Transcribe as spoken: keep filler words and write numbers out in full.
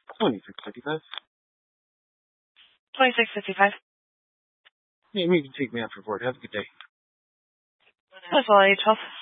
twenty-six fifty-five. twenty-six fifty-five. Yeah, you can take me out for board. Have a good day. That's all, A twelve.